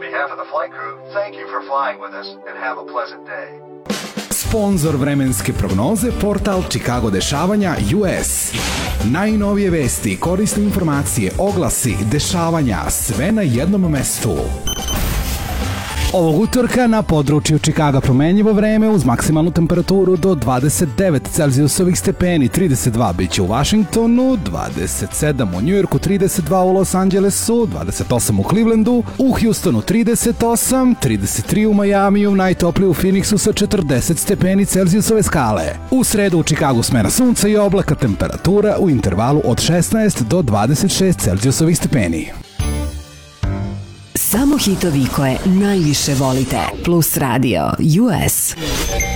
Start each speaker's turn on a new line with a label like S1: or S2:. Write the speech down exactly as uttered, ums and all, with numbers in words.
S1: behalf of the flight crew, thank you for flying with us and have a pleasant day.
S2: Sponzor vremenske prognoze, portal Chicago dešavanja U S. Najnovije vesti, korisne informacije, oglasi, dešavanja, sve na jednom mestu. Ovog utorka na području Čikaga promenljivo vreme uz maksimalnu temperaturu do dvadeset devet Celzijusovih stepeni, trideset dva biće u Vašingtonu, dvadeset sedam u Njujorku, trideset dva u Los Angelesu, dvadeset osam u Clevelandu, u Houstonu trideset osam, trideset tri u Majamiju, najtoplije u Phoenixu sa četrdeset stepeni Celzijusove skale. U sredu u Čikagu smena sunca i oblaka, temperatura u intervalu od šesnaest do dvadeset šest Celzijusovih stepeni.
S3: Samo hitovi koje najviše volite. Plus Radio U S.